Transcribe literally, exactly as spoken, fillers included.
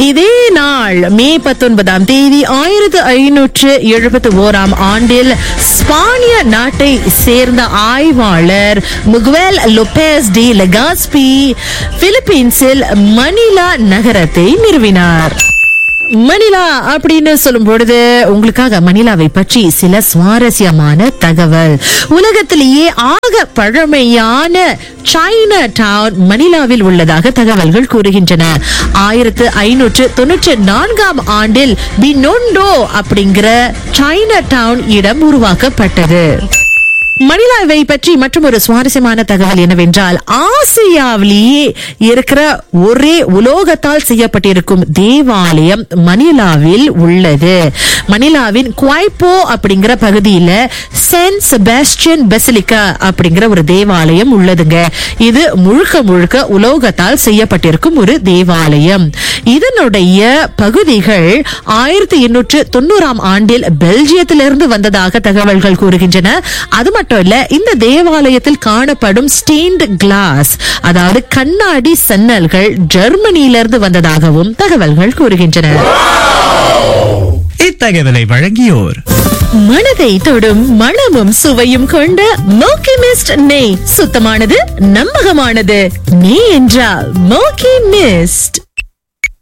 இதே நாள் மே பத்தொன்பதாம் தேதி ஆயிரத்து ஐநூற்று எழுபத்தி ஓராம் ஆண்டில் ஸ்பானிய நாட்டை சேர்ந்த ஆய்வாளர் முகுவேல் லோபேஸ் டி லெகாஸ்பி பிலிப்பீன்ஸில் மணிலா நகரத்தை நிறுவினார். மணிலா அப்படின்னு சொல்லும் பொழுது உங்களுக்காக மணிலாவை பற்றி சில சுவாரஸ்யமான தகவல். உலகத்திலேயே ஆக பழமையான சைனா டவுன் மணிலாவில் உள்ளதாக தகவல்கள் கூறுகின்றன. ஆயிரத்து ஐநூற்று தொன்னூற்றி நான்காம் ஆண்டில் பினோண்டோ அப்படிங்கிற சைனா டவுன் இடம் உருவாக்கப்பட்டது. மணிலாவை பற்றி மற்றும் ஒரு சுவாரஸ்யமான தகவல் என்னவென்றால், ஆசியாவிலேயே இருக்கிற ஒரே உலோகத்தால் செய்யப்பட்டிருக்கும் தேவாலயம் மணிலாவில் உள்ளது. மணிலாவின் குவைப்போ அப்படிங்கிற பகுதியில சென்ட் செபாஸ்டியன் பெசிலிக்கா அப்படிங்கிற ஒரு தேவாலயம் உள்ளதுங்க. இது முழுக்க முழுக்க உலோகத்தால் செய்யப்பட்டிருக்கும் ஒரு தேவாலயம். இதனுடைய பகுதிகள் ஆயிரத்தி எண்ணூற்று தொண்ணூறாம் ஆண்டில் பெல்ஜியத்திலிருந்து வந்ததாக தகவல்கள் கூறுகின்றன. அது மட்டும் இல்ல, இந்த தேவாலயத்தில் காணப்படும் ஸ்டெயின்ட் கிளாஸ், அதாவது கண்ணாடி சன்னல்கள் ஜெர்மனியிலிருந்து வந்ததாகவும் தகவல்கள் கூறுகின்றன. இத்தகவலை வழங்கியோர் மனதை தொடும் மணமும் சுவையும் கொண்ட மோக்கி மிஸ்ட் நெய். சுத்தமானது, நம்பகமானது. நெய் என்றால் மோக்கி மிஸ்ட்.